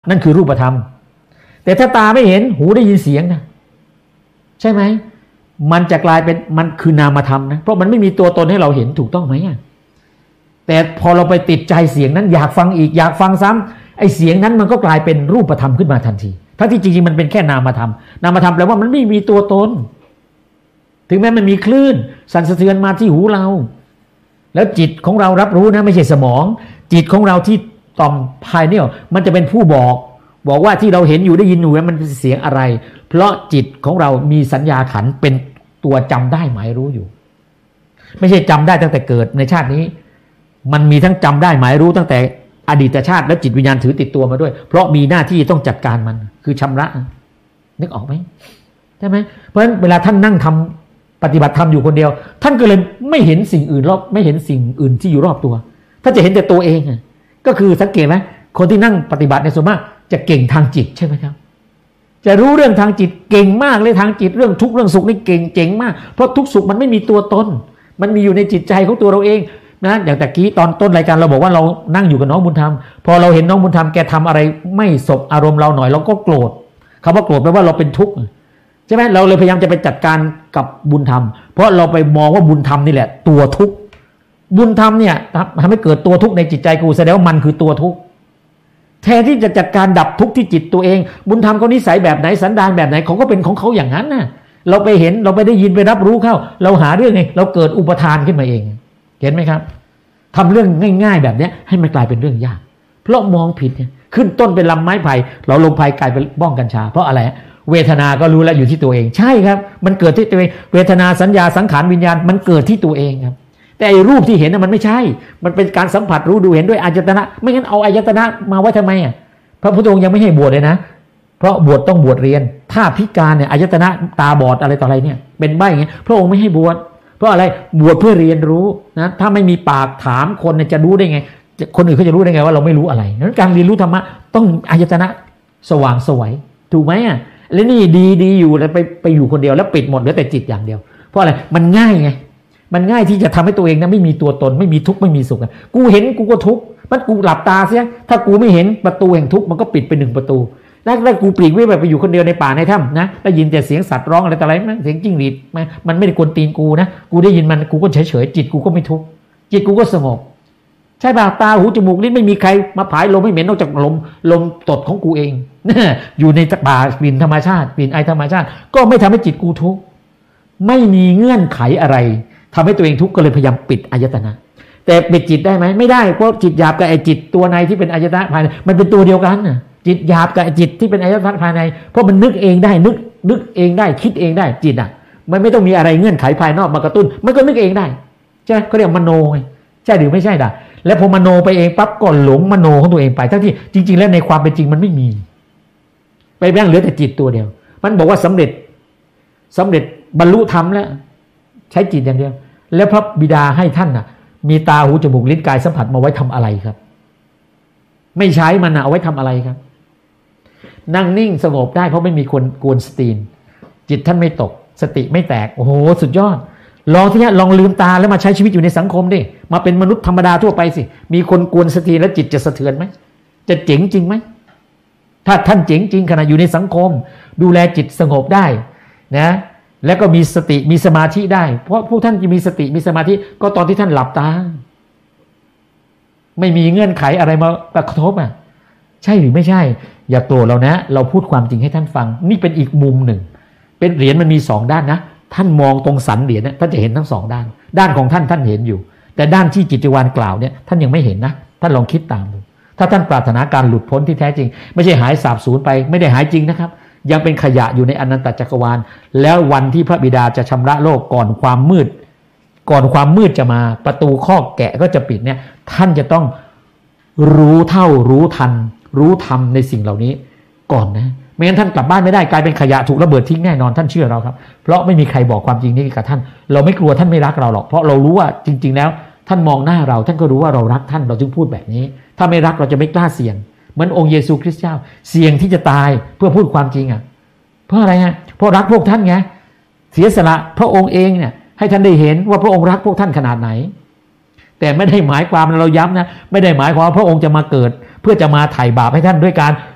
นั่นคือรูปธรรมแต่ถ้าตาไม่เห็นหูได้ยินเสียงนะใช่ไหมมันจะกลายเป็นมันคือนามธรรมนะเพราะมันไม่มีตัวตนให้เราเห็นถูกต้องไหมแต่พอเราไปติดใจเสียงนั้นอยากฟังอีกอยากฟังซ้ำไอ้เสียงนั้นมันก็กลายเป็นรูปธรรมขึ้นมาทันทีทั้งที่จริงๆมันเป็นแค่นามธรรมนามธรรมแปลว่ามันไม่มีตัวตนถึงแม้มันมีคลื่นสั่นสะเทือนมาที่หูเราแล้วจิตของเรารับรู้นะไม่ใช่สมองจิตของเราที่ต่อมภายเนี่ยมันจะเป็นผู้บอกว่าที่เราเห็นอยู่ได้ยินอยู่มันเป็นเสียงอะไรเพราะจิตของเรามีสัญญาขันธ์เป็นตัวจำได้หมายรู้อยู่ไม่ใช่จำได้ตั้งแต่เกิดในชาตินี้มันมีทั้งจำได้หมายรู้ตั้งแต่อดีตชาติแล้วจิตวิญญาณถือติดตัวมาด้วยเพราะมีหน้าที่ต้องจัดการมันคือชำระนึกออกไหมใช่ไหมเพราะฉะนั้นเวลาท่านนั่งทำปฏิบัติธรรมอยู่คนเดียวท่านก็เลยไม่เห็นสิ่งอื่นรอบไม่เห็นสิ่งอื่นที่อยู่รอบตัวท่านจะเห็นแต่ตัวเองก็คือสังเกตไหมคนที่นั่งปฏิบัติในส่วนมากจะเก่งทางจิตใช่ไหมครับจะรู้เรื่องทางจิตเก่งมากเลยทางจิตเรื่องทุกข์เรื่องสุขนี่เก่งเจ๋งมากเพราะทุกข์สุขมันไม่มีตัวตนมันมีอยู่ในจิตใจของตัวเราเองนะอย่างตะกี้ตอนต้นรายการเราบอกว่าเรานั่งอยู่กับน้องบุญธรรมพอเราเห็นน้องบุญธรรมแกทำอะไรไม่สบอารมณ์เราหน่อยเราก็โกรธคำว่าโกรธแปลว่าเราเป็นทุกข์ใช่ไหมเราเลยพยายามจะไปจัดการกับบุญธรรมเพราะเราไปมองว่าบุญธรรมนี่แหละตัวทุกข์บุญธรรมเนี่ยทำให้เกิดตัวทุกข์ในจิตใจกูแสดงว่ามันคือตัวทุกข์แทนที่จะจัดการดับทุกข์ที่จิตตัวเองบุญธรรมเขานิสัยแบบไหนสันดานแบบไหนเขาก็เป็นของเขาอย่างนั้นน่ะเราไปเห็นเราไปได้ยินไปรับรู้เข้าเราหาเรื่องไงเราเกิดอุปทานขึ้นมาเองเห็นไหมครับทำเรื่องง่ายๆแบบนี้ให้มันกลายเป็นเรื่องยากเพราะมองผิดขึ้นต้นเป็นลำไม้ไผ่เราลงไผ่กลายเป็นบ้องกัญชาเพราะอะไรเวทนาก็รู้แล้วอยู่ที่ตัวเองใช่ครับมันเกิดที่ตัวเองเวทนาสัญญาสังขารวิญญาณมันเกิดที่ตัวเองครับแต่ไอ้รูปที่เห็นมันไม่ใช่มันเป็นการสัมผัสรู้ดูเห็นด้วยอายตนะไม่งั้นเอาอายตนะมาไว้ทำไมพระพุทธองค์ยังไม่ให้บวชเลยนะเพราะบวชต้องบวชเรียนถ้าพิการเนี่ยอายตนะตาบอดอะไรต่ออะไรเนี่ยเป็นใบ้อย่างเงี้ยพระองค์ไม่ให้บวชเพราะอะไรบวชเพื่อเรียนรู้นะถ้าไม่มีปากถามคนจะรู้ได้ไงคนอื่นเขาจะรู้ได้ไงว่าเราไม่รู้อะไรนั้นการเรียนรู้ธรรมะต้องอายตนะสว่างไสวถูกไหมแล้วนี่ดีอยู่แล้วไปอยู่คนเดียวแล้วปิดหมดเหลือแต่จิตอย่างเดียวเพราะอะไรมันง่ายไงมันง่ายที่จะทำให้ตัวเองนะไม่มีตัวตนไม่มีทุกข์ไม่มีสุขกูเห็นกูก็ทุกข์มันกูหลับตาเสียถ้ากูไม่เห็นประตูแห่งทุกข์มันก็ปิดไป1ประตูแล้วกูปลีกวิเวกไปอยู่คนเดียวในป่าในถ้ำนะได้ยินแต่เสียงสัตว์ร้องอะไรต่ออะไรเสียงจิ้งหรีดมันไม่ได้กวนตีนกูนะกูได้ยินมันกูก็เฉยจิตกูก็ไม่ทุกข์จิตกูก็สงบใช่ป่ะตาหูจมูกลิ้นไม่มีใครมาผายลมให้เหม็นนอกจากลมตดของกูเองอยู่ในป่ากลิ่นธรรมชาติกลิ่นไอธรรมชาติก็ไม่ทำให้จิตกูทุกข์ไม่มีเงื่อนไขอะไรทำให้ตัวเองทุกข์ก็เลยพยายามปิดอายตนะแต่ปิดจิตได้ไหมไม่ได้เพราะจิตหยาบกับไอจิตตัวในที่เป็นอายตนะภายในมันเป็นตัวเดียวกันจิตหยาบกับจิตที่เป็นอายตนะภายในเพราะมันนึกเองได้นึกเองได้คิดเองได้จิตมันไม่ต้องมีอะไรเงื่อนไขภายนอกมากระตุ้นมันก็นึกเองได้ใช่เขาเรียกมโนไงใช่หรือไม่ใช่แล้วพอมโนไปเองปั๊บก็หลงมโนของตัวเองไปทั้งที่จริงๆแล้วในความเป็นจริงมันไม่มีไปแบ่งเหลือแต่จิตตัวเดียวมันบอกว่าสำเร็จบรรลุธรรมแล้วใช้จิตอย่างเดียวแล้วพระบิดาให้ท่านมีตาหูจมูกลิ้นกายสัมผัสมาไว้ทำอะไรครับไม่ใช้มันเอาไว้ทำอะไรครับนั่งนิ่งสงบได้เพราะไม่มีคนกวนสตีนจิตท่านไม่ตกสติไม่แตกโอ้โหสุดยอดลองที่นี้ลองลืมตาแล้วมาใช้ชีวิตอยู่ในสังคมดิมาเป็นมนุษย์ธรรมดาทั่วไปสิมีคนกวนสตีนแล้วจิตจะสะเทือนไหมจะเจ๋งจริงไหมถ้าท่านเจ๋งจริงขณะอยู่ในสังคมดูแลจิตสงบได้นะแล้วก็มีสติมีสมาธิได้เพราะผู้ท่านจะมีสติมีสมาธิก็ตอนที่ท่านหลับตาไม่มีเงื่อนไขอะไรมากระทบใช่หรือไม่ใช่อย่าโกรธเรานะเราพูดความจริงให้ท่านฟังนี่เป็นอีกมุมหนึ่งเป็นเหรียญมันมี2ด้านนะท่านมองตรงสันเหรียญท่านจะเห็นทั้ง2ด้านของท่านเห็นอยู่แต่ด้านที่จิตวิญญาณกล่าวเนี่ยท่านยังไม่เห็นนะท่านลองคิดตามดูถ้าท่านปรารถนาการหลุดพ้นที่แท้จริงไม่ใช่หายสาบสูญไปไม่ได้หายจริงนะครับยังเป็นขยะอยู่ในอนันตจักรวาลแล้ววันที่พระบิดาจะชำระโลกก่อนความมืดจะมาประตูคอกแกะก็จะปิดเนี่ยท่านจะต้องรู้เท่ารู้ทันรู้ธรรมในสิ่งเหล่านี้ก่อนนะไม่งั้นท่านกลับบ้านไม่ได้กลายเป็นขยะถูกระเบิดทิ้งแน่นอนท่านเชื่อเราครับเพราะไม่มีใครบอกความจริงนี้กับท่านเราไม่กลัวท่านไม่รักเราหรอกเพราะเรารู้ว่าจริงๆแล้วท่านมองหน้าเราท่านก็รู้ว่าเรารักท่านเราจึงพูดแบบนี้ถ้าไม่รักเราจะไม่กล้าเสี่ยงเหมือนองค์เยซูคริสต์เจ้าเสี่ยงที่จะตายเพื่อพูดความจริงเพราะอะไรเพราะรักพวกท่านไงเสียสละพระองค์เองเนี่ยให้ท่านได้เห็นว่าพระองค์รักพวกท่านขนาดไหนแต่ไม่ได้หมายความเราย้ำนะไม่ได้หมายความว่าพระองค์จะมาเกิดเพื่อจะมาไถ่บาปให้ท่านด้วยการ